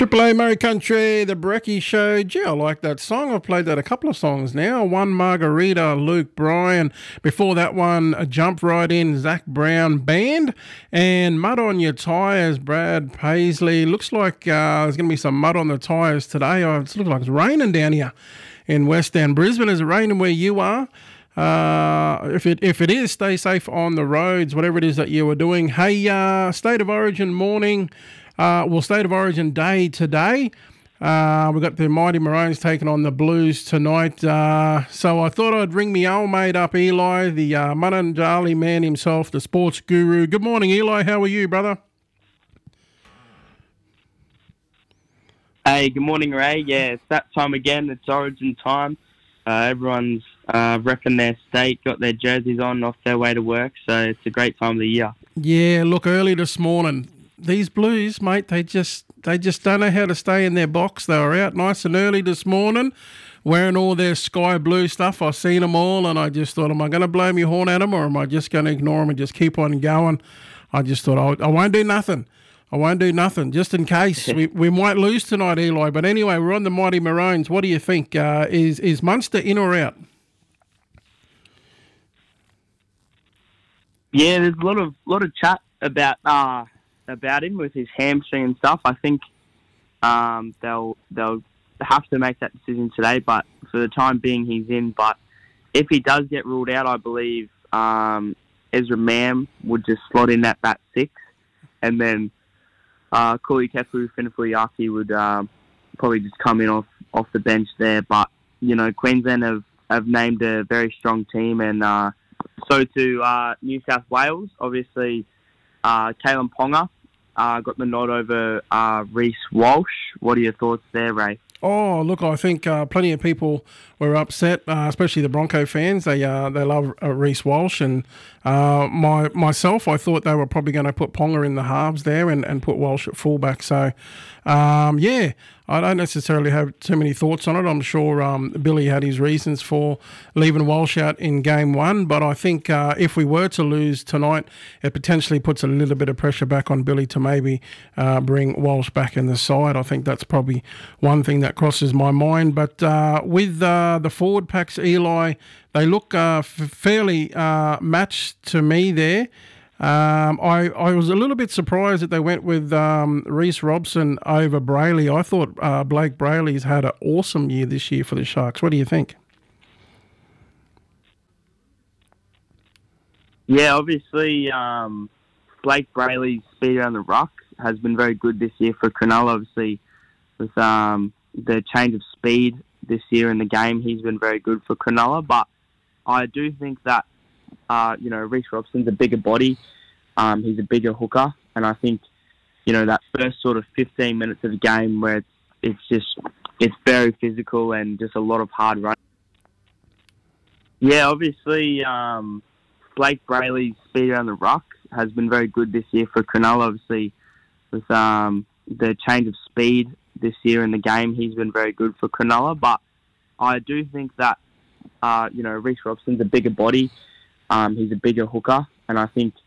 Triple A Murray Country, the Brecky Show. Gee, I like that song. I've played that a couple of songs now. One Margarita, Luke Bryan. Before that one, Jump Right In, Zach Brown Band. And Mud on Your Tyres, Brad Paisley. Looks like there's going to be some mud on the tyres today. It looks like it's raining down here in West End. Brisbane, is it raining where you are? If it is, stay safe on the roads, whatever it is that you are doing. Hey, State of Origin morning. State of Origin day today. We've got the Mighty Maroons taking on the Blues tonight. So I thought I'd ring me old mate up, Eli, the Mununjali man himself, the sports guru. Good morning, Eli. How are you, brother? Hey, good morning, Ray. Yeah, it's that time again. It's Origin time. Everyone's repping their state, got their jerseys on, off their way to work. So it's a great time of the year. Yeah, look, early this morning, these Blues, mate, they just don't know how to stay in their box. They were out nice and early this morning wearing all their sky blue stuff. I've seen them all, and I just thought, am I going to blow my horn at them, or am I just going to ignore them and just keep on going? I just thought, I won't do nothing. I won't do nothing, just in case. we might lose tonight, Eli. But anyway, we're on the Mighty Maroons. What do you think? Is Munster in or out? Yeah, there's a lot of chat about him with his hamstring and stuff. I think they'll have to make that decision today, but for the time being, he's in. But if he does get ruled out, I believe Ezra Mam would just slot in at that 6, and then Kuli Kepu Finifuyaki would probably just come in off the bench there. But you know, Queensland have named a very strong team, and so to New South Wales. Obviously, Kalen Ponga got the nod over Reece Walsh. What are your thoughts there, Ray? Oh, look, I think plenty of people were upset, especially the Bronco fans. They love Reece Walsh, and myself, I thought they were probably going to put Ponga in the halves there and put Walsh at fullback. So, yeah, I don't necessarily have too many thoughts on it. I'm sure Billy had his reasons for leaving Walsh out in game 1, but I think if we were to lose tonight, it potentially puts a little bit of pressure back on Billy to maybe bring Walsh back in the side. I think that's probably one thing that crosses my mind. But with the forward packs, Eli, they look fairly matched to me there. I was a little bit surprised that they went with Reece Robson over Brayley. I thought Blake Brayley's had an awesome year this year for the Sharks. What do you think? Yeah, obviously Blake Brayley's speed around the ruck has been very good this year for Cronulla. Obviously, with the change of speed this year in the game, he's been very good for Cronulla. But I do think that Reece Robson's a bigger body. He's a bigger hooker, and I think that first sort of 15 minutes of the game where it's very physical and just a lot of hard running. Yeah, obviously Blake Brayley's speed around the ruck has been very good this year for Cronulla. Obviously, with the change of speed this year in the game, he's been very good for Cronulla. But I do think that Reece Robson's a bigger body. He's a bigger hooker, and I think